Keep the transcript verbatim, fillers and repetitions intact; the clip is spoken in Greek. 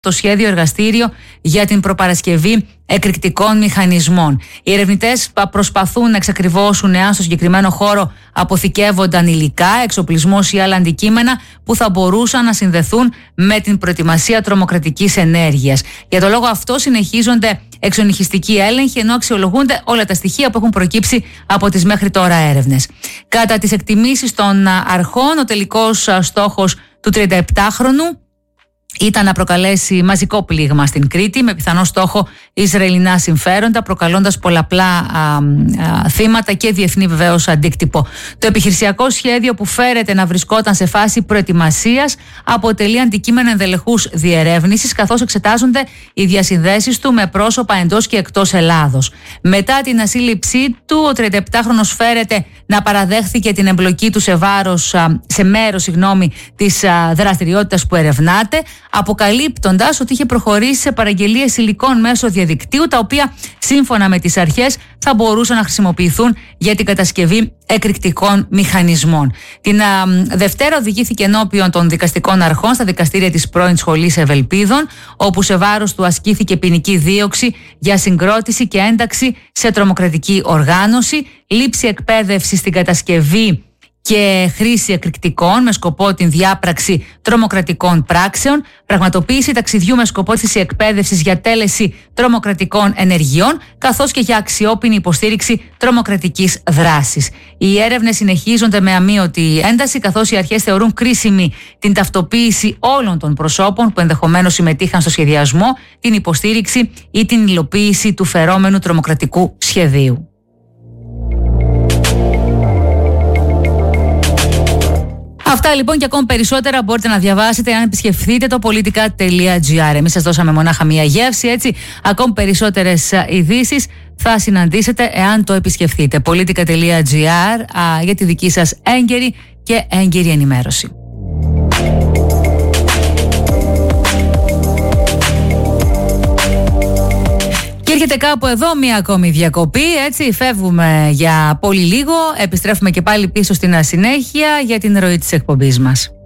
το σχέδιο εργαστήριο για την προπαρασκευή εκρηκτικών μηχανισμών. Οι ερευνητές προσπαθούν να εξακριβώσουν εάν στο συγκεκριμένο χώρο αποθηκεύονταν υλικά, εξοπλισμός ή άλλα αντικείμενα που θα μπορούσαν να συνδεθούν με την προετοιμασία τρομοκρατικής ενέργειας. Για τον λόγο αυτό συνεχίζονται εξονυχιστικοί έλεγχοι, ενώ αξιολογούνται όλα τα στοιχεία που έχουν προκύψει από τις μέχρι τώρα έρευνες. Κατά τις εκτιμήσεις των αρχών, ο τελικός στόχος του τριανταεπτάχρονου ήταν να προκαλέσει μαζικό πλήγμα στην Κρήτη με πιθανό στόχο Ισραηλινά συμφέροντα, προκαλώντας πολλαπλά α, α, θύματα και διεθνή βεβαίως αντίκτυπο. Το επιχειρησιακό σχέδιο, που φέρεται να βρισκόταν σε φάση προετοιμασίας, αποτελεί αντικείμενο ενδελεχούς διερεύνησης, καθώς εξετάζονται οι διασυνδέσεις του με πρόσωπα εντός και εκτός Ελλάδος. Μετά την ασύλληψή του, ο τριανταεπτάχρονος φέρεται να παραδέχθηκε την εμπλοκή του σε, βάρος, σε μέρος συγγνώμη, της δραστηριότητας που ερευνάται, αποκαλύπτοντας ότι είχε προχωρήσει σε παραγγελίες υλικών μέσω διαδικτύου, τα οποία σύμφωνα με τις αρχές θα μπορούσαν να χρησιμοποιηθούν για την κατασκευή εκρηκτικών μηχανισμών. Την α, Δευτέρα οδηγήθηκε ενώπιον των δικαστικών αρχών στα δικαστήρια της πρώην Σχολής Ευελπίδων, όπου σε βάρος του ασκήθηκε ποινική δίωξη για συγκρότηση και ένταξη σε τρομοκρατική οργάνωση, λήψη εκπαίδευση στην κατασκευή και χρήση εκρηκτικών με σκοπό την διάπραξη τρομοκρατικών πράξεων, πραγματοποίηση ταξιδιού με σκοπό της εκπαίδευσης για τέλεση τρομοκρατικών ενεργειών, καθώς και για αξιόπινη υποστήριξη τρομοκρατικής δράσης. Οι έρευνες συνεχίζονται με αμείωτη ένταση, καθώς οι αρχές θεωρούν κρίσιμη την ταυτοποίηση όλων των προσώπων που ενδεχομένως συμμετείχαν στο σχεδιασμό, την υποστήριξη ή την υλοποίηση του φερόμενου τρομοκρατικού σχεδίου. Αυτά λοιπόν και ακόμη περισσότερα μπορείτε να διαβάσετε αν επισκεφθείτε το πολιτικά τελεία τζι άρ. Εμείς σας δώσαμε μονάχα μία γεύση, έτσι. Ακόμη περισσότερες ειδήσεις θα συναντήσετε εάν το επισκεφθείτε. πολιτικά τελεία τζι άρ για τη δική σας έγκαιρη και έγκυρη ενημέρωση. Και έρχεται κάπου εδώ μία ακόμη διακοπή, έτσι, φεύγουμε για πολύ λίγο, επιστρέφουμε και πάλι πίσω στην συνέχεια για την ροή της εκπομπής μας.